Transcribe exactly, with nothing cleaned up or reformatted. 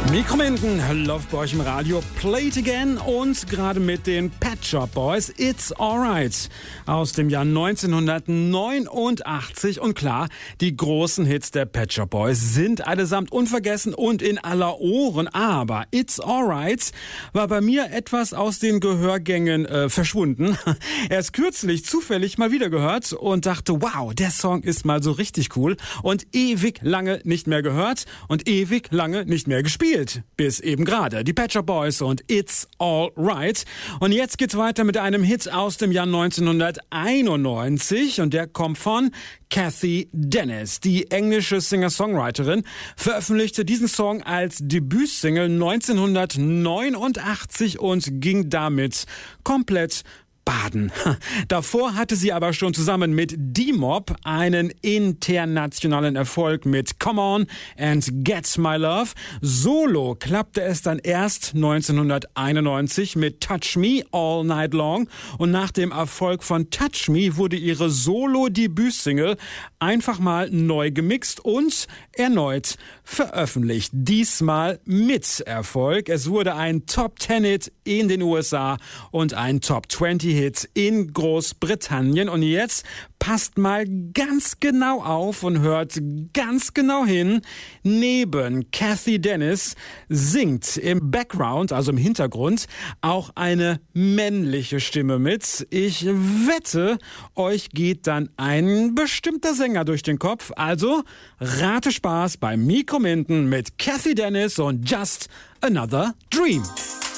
Mikro Minden läuft bei euch im Radio Play It Again und gerade mit den Pet Shop Boys It's Alright aus dem Jahr neunzehnhundertneunundachtzig. Und klar, die großen Hits der Pet Shop Boys sind allesamt unvergessen und in aller Ohren. Aber It's Alright war bei mir etwas aus den Gehörgängen äh, verschwunden. Erst kürzlich zufällig mal wieder gehört und dachte, wow, der Song ist mal so richtig cool und ewig lange nicht mehr gehört und ewig lange nicht mehr gespielt. Bis eben gerade. Die Pet Shop Boys und It's Alright. Und jetzt geht's weiter mit einem Hit aus dem Jahr neunzehnhunderteinundneunzig und der kommt von Cathy Dennis. Die englische Singer-Songwriterin veröffentlichte diesen Song als Debütsingle neunzehnhundertneunundachtzig und ging damit komplett baden. Davor hatte sie aber schon zusammen mit D-Mob einen internationalen Erfolg mit Come On and Get My Love. Solo klappte es dann erst neunzehnhunderteinundneunzig mit Touch Me All Night Long und nach dem Erfolg von Touch Me wurde ihre Solo-Debütsingle einfach mal neu gemixt und erneut veröffentlicht. Diesmal mit Erfolg. Es wurde ein Top Ten Hit in den U S A und ein Top zwanzig Hit in Großbritannien. Und jetzt passt mal ganz genau auf und hört ganz genau hin. Neben Cathy Dennis singt im Background, also im Hintergrund, auch eine männliche Stimme mit. Ich wette, euch geht dann ein bestimmter Sänger durch den Kopf. Also Rate Spaß beim Mikro Minden mit Cathy Dennis und Just Another Dream.